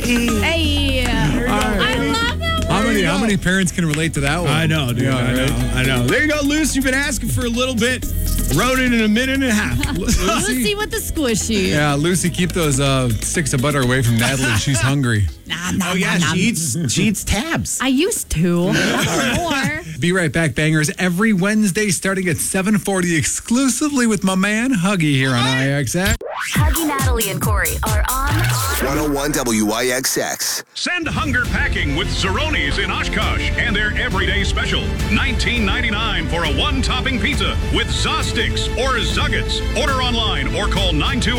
Hey. I love that one. How many parents can relate to that one? I know, dude. Yeah, I know. There you go, Lucy. You've been asking for a little bit. Wrote it in a minute and a half. Lucy with the squishy. Yeah, Lucy, keep those sticks of butter away from Natalie. She's hungry. She eats tabs. I used to. Not more. Be right back, bangers. Every Wednesday starting at 7:40 exclusively with my man, Huggy, here on IXX. Huggy, Natalie, and Corey are on 101 WIXX. Send hunger packing with Zeroni's in Oshkosh and their everyday special. $19.99 for a one-topping pizza with Zosticks or Zuggets. Order online or call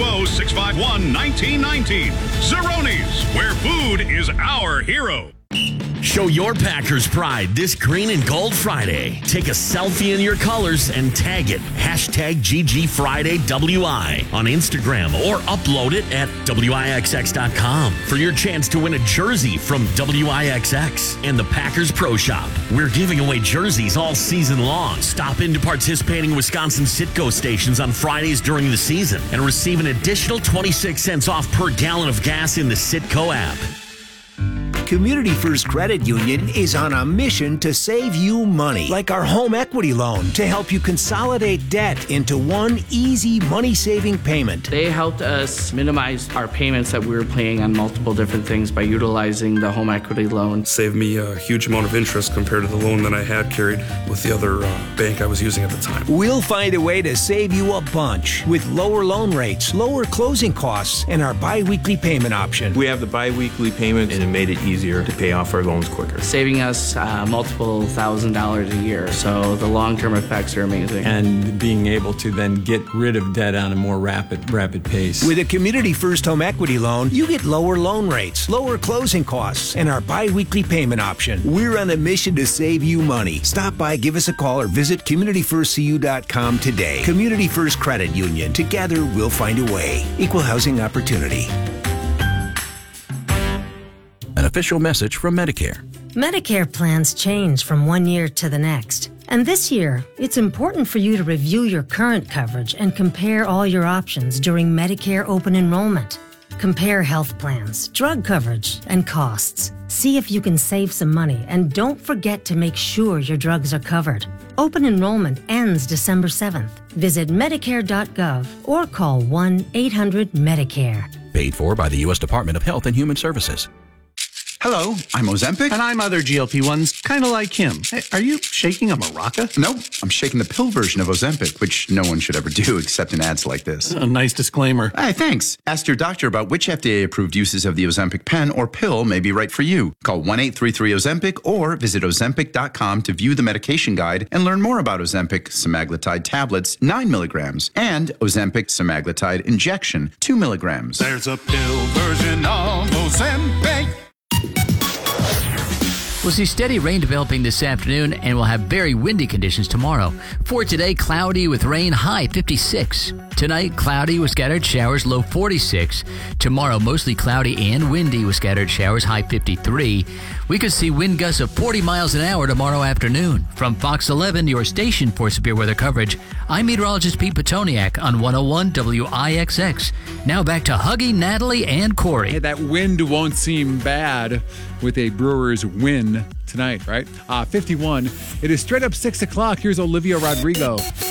920-651-1919. Zeroni's, where food is our hero. Show your Packers pride this Green and Gold Friday. Take a selfie in your colors and tag it. #GGFridayWI on Instagram or upload it at WIXX.com for your chance to win a jersey from WIXX and the Packers Pro Shop. We're giving away jerseys all season long. Stop into participating Wisconsin Citgo stations on Fridays during the season and receive an additional 26 cents off per gallon of gas in the Citgo app. Community First Credit Union is on a mission to save you money, like our home equity loan, to help you consolidate debt into one easy money-saving payment. They helped us minimize our payments that we were paying on multiple different things by utilizing the home equity loan. Saved me a huge amount of interest compared to the loan that I had carried with the other bank I was using at the time. We'll find a way to save you a bunch with lower loan rates, lower closing costs, and our bi-weekly payment option. We have the bi-weekly payment, and it made it easier to pay off our loans quicker. Saving us multiple $1,000s a year, so the long-term effects are amazing. And being able to then get rid of debt on a more rapid pace. With a Community First home equity loan, you get lower loan rates, lower closing costs, and our bi-weekly payment option. We're on a mission to save you money. Stop by, give us a call, or visit CommunityFirstCU.com today. Community First Credit Union. Together, we'll find a way. Equal housing opportunity. An official message from Medicare. Medicare plans change from one year to the next. And this year, it's important for you to review your current coverage and compare all your options during Medicare open enrollment. Compare health plans, drug coverage, and costs. See if you can save some money, and don't forget to make sure your drugs are covered. Open enrollment ends December 7th. Visit Medicare.gov or call 1-800-MEDICARE. Paid for by the U.S. Department of Health and Human Services. Hello, I'm Ozempic. And I'm other GLP-1s, kind of like him. Hey, are you shaking a maraca? No, I'm shaking the pill version of Ozempic, which no one should ever do except in ads like this. A nice disclaimer. Hey, thanks. Ask your doctor about which FDA-approved uses of the Ozempic pen or pill may be right for you. Call 1-833-OZEMPIC or visit Ozempic.com to view the medication guide and learn more about Ozempic semaglutide tablets, 9 milligrams, and Ozempic semaglutide injection, 2 milligrams. There's a pill version of Ozempic. We'll see steady rain developing this afternoon, and we'll have very windy conditions tomorrow. For today, cloudy with rain, high 56. Tonight, cloudy with scattered showers, low 46. Tomorrow, mostly cloudy and windy with scattered showers, high 53. We could see wind gusts of 40 miles an hour tomorrow afternoon. From Fox 11, your station for severe weather coverage, I'm meteorologist Pete Petoniak on 101 WIXX. Now back to Huggy, Natalie, and Corey. Hey, that wind won't seem bad with a Brewers win tonight, right? 51. It is straight up 6 o'clock. Here's Olivia Rodrigo.